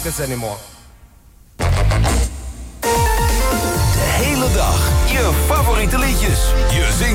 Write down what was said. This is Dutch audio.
this anymore. De hele dag je favoriete liedjes. Je zingt